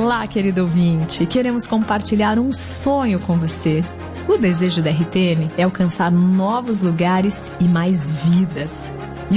Olá, querido ouvinte. Queremos compartilhar um sonho com você. O desejo da RTM é alcançar novos lugares e mais vidas.